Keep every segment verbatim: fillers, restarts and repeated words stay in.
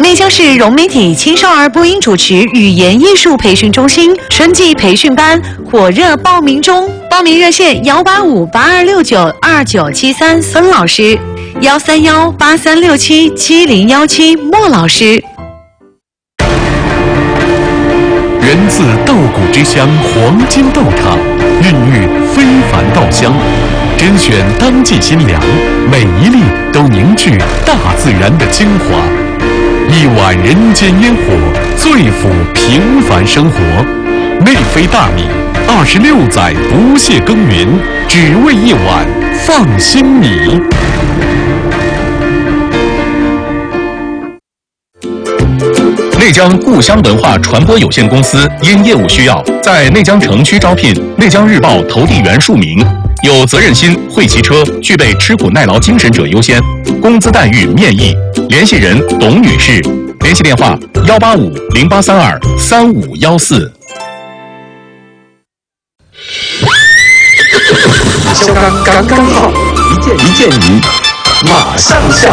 内江市融媒体青少儿播音主持语言艺术培训中心春季培训班火热报名中，报名热线幺八五八二六九二九七三孙老师，幺三幺八三六七七零幺七莫老师。 源自稻谷之乡黄金豆厂，孕育非凡稻香，甄选当季新粮，每一粒都凝聚大自然的精华。一碗人间烟火，最抚平凡生活。内飞大米，二十六载不懈耕耘，只为一碗放心米。内江故乡文化传播有限公司因业务需要，在内江城区招聘内江日报投递员数名，有责任心、会骑车、具备吃苦耐劳精神者优先，工资待遇面议。联系人董女士，联系电话幺八五零八三二三五幺四。 笑刚刚刚好，一见一见你，马上笑。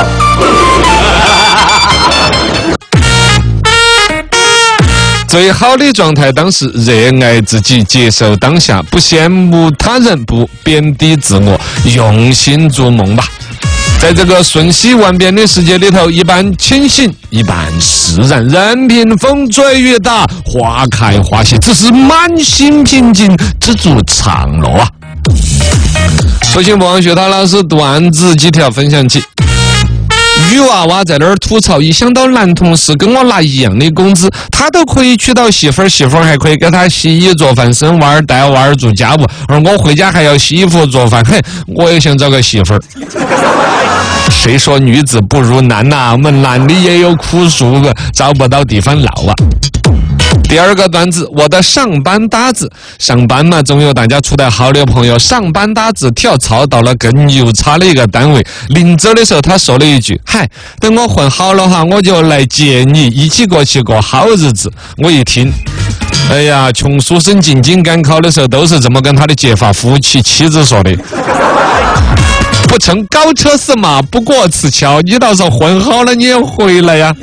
最好的状态当时热爱自己，接受当下，不羡慕他人，不贬低自我，用心逐梦吧。在这个瞬息万变的世界里头，一半清醒，一半释然，任凭风吹雨打，花开花谢，只是满心平静，知足常乐啊。首先，不忘学他老师段子几条分享起。女娃娃在那儿吐槽，一想到男同事跟我拿一样的工资，他都可以娶到媳妇儿，媳妇儿还可以给他洗衣做饭、生娃儿、带娃儿、做家务，而我回家还要洗衣服做饭，嘿，我也想找个媳妇儿。谁说女子不如男呐、啊？我们男的也有苦处，找不到地方闹啊。第二个段子，我的上班搭子，上班嘛，总有大家处得好的朋友。上班搭子跳槽到了更牛叉的一个单位，临走的时候他说了一句：“嗨，等我混好了哈，我就来接你，一起过去过好日子。”我一听，哎呀，穷书生进京赶考的时候都是这么跟他的结发夫妻妻子说的。不乘高车驷马，不过此桥。你到时候混好了，你也回来呀。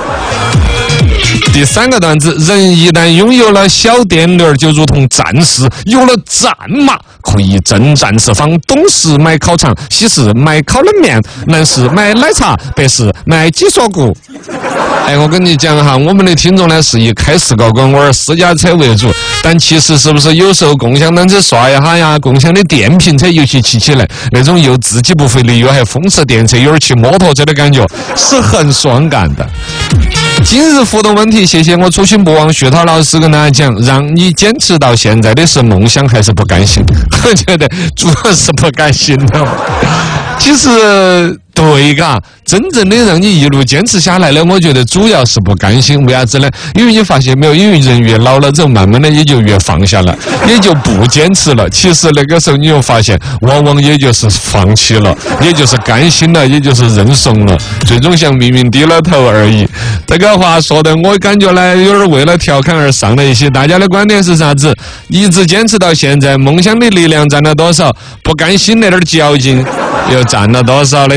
第三个段子，人一旦拥有了小电驴，就如同战士有了战马，可以征战四方。东市买烤肠，西市买烤冷面，南市买奶茶，北市买鸡锁骨。哎，我跟你讲哈，我们的听众呢是以开市高管玩私家车为主，但其实是不是有时候共享单车刷一下呀，共享的电瓶车尤其骑起来，那种又自己不费力又还风驰电掣，有点骑摩托车的感觉，是很爽感的。今日互动问题，谢谢我初心不忘徐涛老师跟大家讲，让你坚持到现在的是梦想还是不甘心？我觉得主要是不甘心的。其实对嘎，真正的让你一路坚持下来了，我觉得主要是不甘心。为啥子呢？因为你发现没有，因为人越老了之后，慢慢的也就越放下了，也就不坚持了。其实那个时候你又发现，往往也就是放弃了，也就是甘心了，也就是认怂了，最终向命运低了头而已。这个话说的，我感觉呢，有点为了调侃而上了一些。大家的观点是啥子？一直坚持到现在，梦想的力量占了多少？不甘心那点较劲又占了多少呢？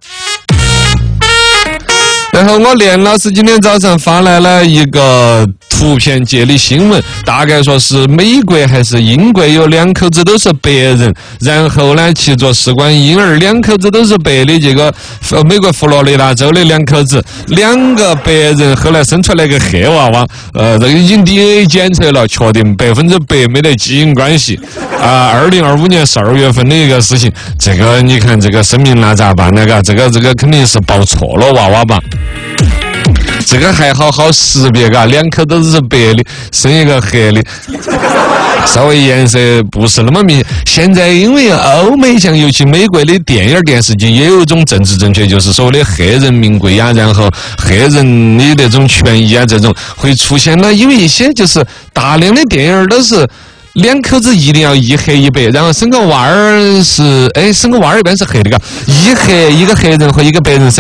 然后我连老师今天早上发来了一个图片界的新闻，大概说是美国还是英国有两口子都是白人，然后呢骑着试管婴儿，两口子都是白的，这个美国佛罗里达州的两口子，两个白人后来生出来个黑娃娃，呃，这个已经 D N A 检测了，确定百分之百没得基因关系啊。二零二五年十二月份的一个事情，这个你看这个声明那咋办呢？嘎，这个这个肯定是报错了娃娃吧。这个还好好识别嘎，两口都是白的，生一个黑的，稍微颜色不是那么明显。现在因为欧美像尤其美国的电影电视剧也有一种政治正确，就是所谓的黑人名贵呀，然后黑人的那种权益啊，这种会出现了。因为一些就是大量的电影都是两口子一定要一黑一白，然后生个娃儿是哎生个娃儿一般是黑的嘎，一黑一个黑人和一个白人生